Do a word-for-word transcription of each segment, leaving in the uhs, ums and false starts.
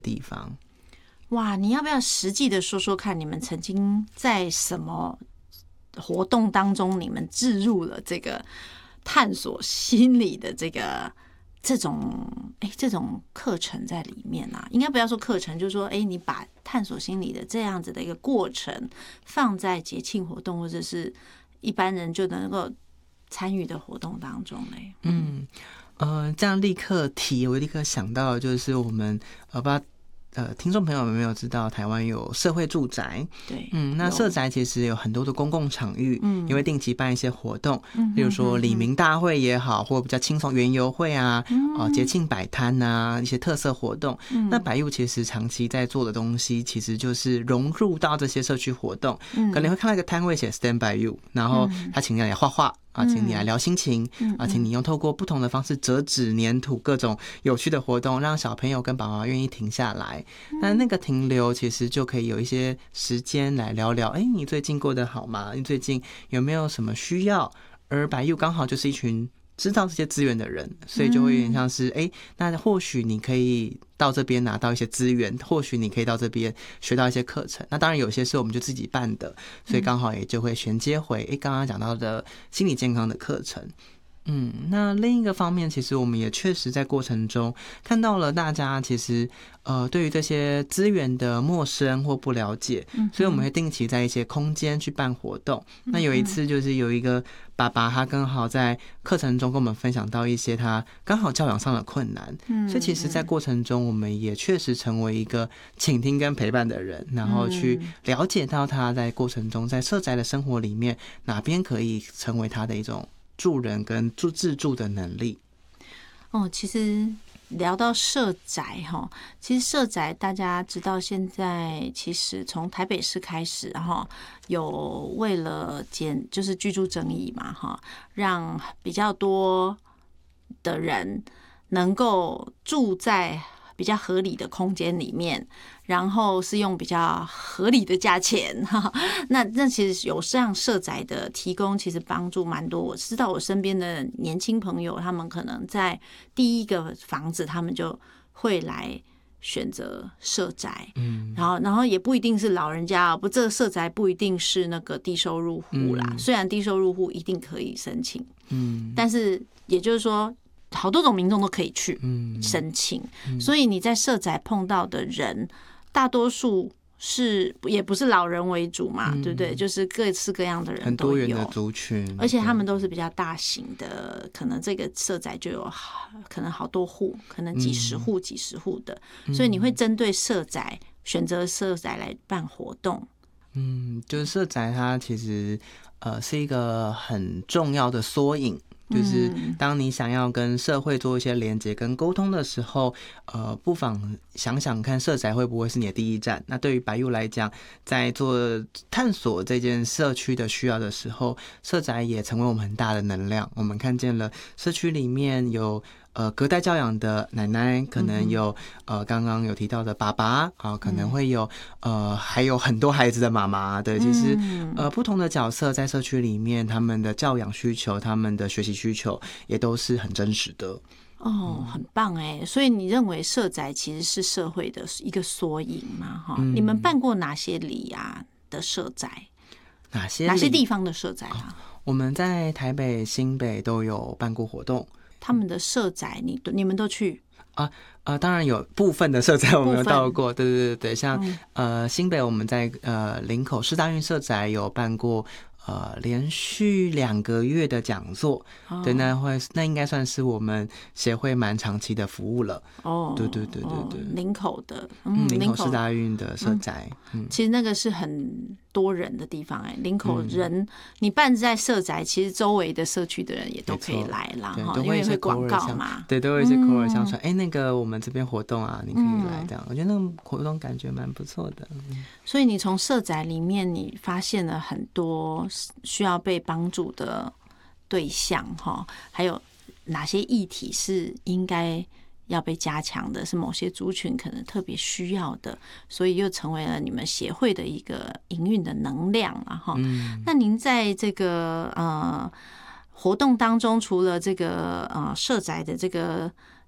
地方。 哇，你要不要实际的说说看，你们曾经在什么活动当中，你们置入了这个探索心理的这个这种哎这种课程在里面啊？应该不要说课程，就是说哎，你把探索心理的这样子的一个过程放在节庆活动或者是一般人就能够参与的活动当中嘞。 嗯，呃，这样立刻提，我立刻想到的就是我们呃，不知道呃，听众朋友们有没有知道，台湾有社会住宅？ 对， 嗯，那社宅其实有很多的公共场域， 嗯， 也会定期办一些活动， 嗯， 例如说李明大会也好，或比较轻松园游会啊， 嗯、 呃，节庆摆摊啊，一些特色活动。 嗯、 那百佑其实长期在做的东西，其实就是融入到这些社区活动。嗯，可能会看到一个摊位写 Stand by You， 然后他请你来画画。啊，请你来聊心情、嗯、啊，请你用透过不同的方式折纸、粘土各种有趣的活动，让小朋友跟爸爸愿意停下来。嗯、那那个停留其实就可以有一些时间来聊聊，哎，你最近过得好吗？你最近有没有什么需要？而百佑刚好就是一群知道这些资源的人，所以就会有点像是，哎、嗯，那或许你可以到这边拿到一些资源，或许你可以到这边学到一些课程。那当然有些是我们就自己办的，所以刚好也就会衔接回，哎，刚刚讲到的心理健康的课程。嗯，那另一个方面，其实我们也确实在过程中看到了大家其实呃对于这些资源的陌生或不了解，所以我们会定期在一些空间去办活动。那有一次就是有一个爸爸，他刚好在课程中跟我们分享到一些他刚好教养上的困难，所以其实在过程中我们也确实成为一个倾听跟陪伴的人，然后去了解到他在过程中在社宅的生活里面哪边可以成为他的一种助人跟助自助的能力。 哦，其实聊到社宅哈，其实社宅大家知道，现在其实从台北市开始哈，有为了减就是居住争议嘛哈，让比较多的人能够住在比较合理的空间里面，然后是用比较合理的价钱，那那其实有这样社宅的提供，其实帮助蛮多。我知道我身边的年轻朋友，他们可能在第一个房子，他们就会来选择社宅，嗯，然后然后也不一定是老人家，不，这个社宅不一定是那个低收入户啦，嗯，虽然低收入户一定可以申请，嗯，但是也就是说，好多种民众都可以去申请，嗯嗯，所以你在社宅碰到的人，大多数是也不是老人为主嘛，嗯，对不对？就是各式各样的人都有， 很多元的族群， 而且他们都是比较大型的，可能这个社宅就有可能好多户，可能几十户、几十户的，嗯，所以你会针对社宅选择社宅来办活动。 嗯，就是社宅它其实呃是一个很重要的缩影。就是当你想要跟社会做一些连结跟沟通的时候，呃，不妨想想看社宅会不会是你的第一站。那对于百佑来讲，在做探索这件社区的需要的时候，社宅也成为我们很大的能量。我们看见了社区里面有呃隔代教养的奶奶，可能有呃刚刚有提到的爸爸啊，可能会有呃还有很多孩子的妈妈。对，其实呃不同的角色在社区里面，他们的教养需求、他们的学习需求也都是很真实的。 哦，很棒哎！所以你认为社宅其实是社会的一个缩影吗？哈，嗯，你们办过哪些里啊的社宅？ 哪些哪些地方的社宅啊？ 哦，我们在台北、新北都有办过活动。 他们的社宅，你你们都去啊？呃，当然有部分的社宅我们有到过，对对对对，像、嗯、呃新北我们在呃林口市大运社宅有办过。呃，连续两个月的讲座，哦，对，那会那应该算是我们协会蛮长期的服务了。哦，对对对对对， 哦，林口的， 嗯，林口市大运的社宅， 嗯，其实那个是很多人的地方哎，林口人，嗯，你办在社宅，其实周围的社区的人也都可以来啦，哈，因为会广告嘛， 对，都会一些口耳相传，哎，嗯，那个我们这边活动啊，你可以来这样，嗯，我觉得那个活动感觉蛮不错的。嗯， 所以你从社宅里面，你发现了很多需要被帮助的对象，还有哪些议题是应该要被加强的，是某些族群可能特别需要的，所以又成为了你们协会的一个营运的能量啊。嗯，那您在这个呃活动当中，除了这个呃社宅的这个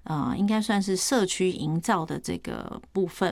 呃，应该算是社区营造的这个部分。